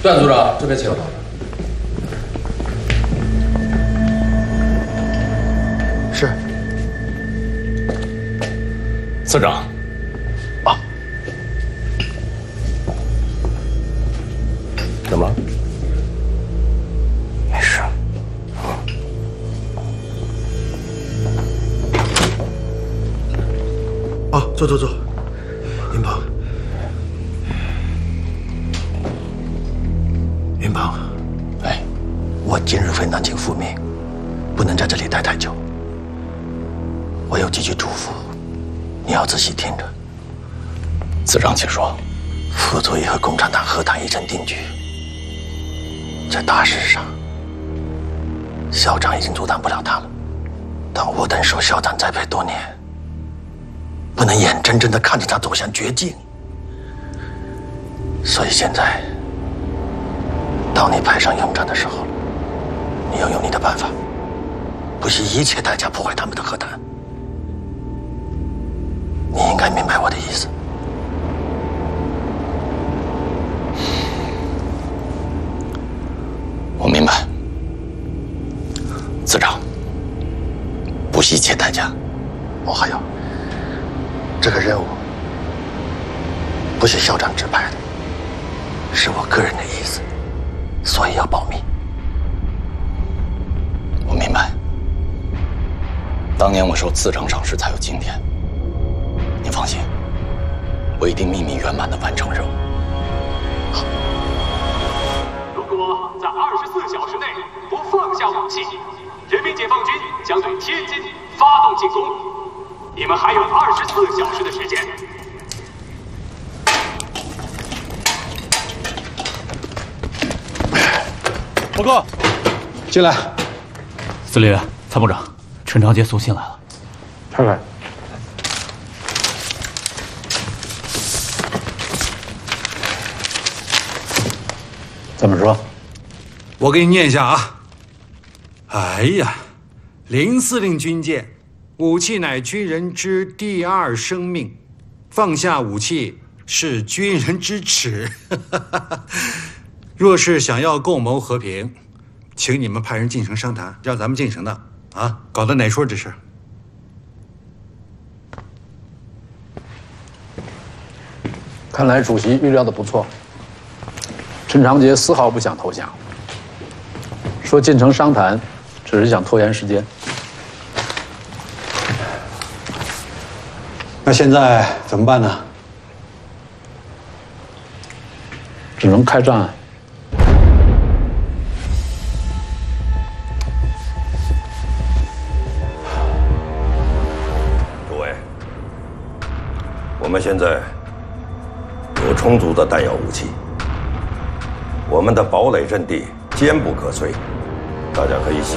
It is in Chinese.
段组长，这边请。 是。 次长。 啊。怎么了？ 没事。 哦，坐。云鹏。云鹏。 哎， 我今日回南京复命，不能在这里待太久。我有几句嘱咐，你要仔细听着。 次长，请说。 傅作义和共产党和谈已成定局，在大事上，校长已经阻挡不了他了。但我等受校长栽培多年，不能眼睁睁地看着他走向绝境。所以现在，到你派上用场的时候了，你要用你的办法，不惜一切代价破坏他们的和谈。你应该明白我的意思。 我明白，次长，不惜一切代价。 还有，这个任务不是校长指派的，是我个人的意思，所以要保密。 我明白，当年我受次长赏识才有今天。您放心，我一定秘密圆满地完成任务。好。 如果在24小时内不放下武器，人民解放军将对天津发动进攻。你们还有24小时的时间。 报告，进来。 司令员、参谋长，陈长捷送信来了。 看看。怎么说？ 我给你念一下啊。哎呀，林司令军舰，武器乃军人之第二生命，放下武器是军人之耻。若是想要共谋和平，请你们派人进城商谈，让咱们进城的啊，搞得哪说这事？ 看来主席预料的不错。陈长捷丝毫不想投降，说进城商谈，只是想拖延时间。 那现在怎么办呢？ 只能开战。 诸位，我们现在有充足的弹药武器。我们的堡垒阵地坚不可摧，大家可以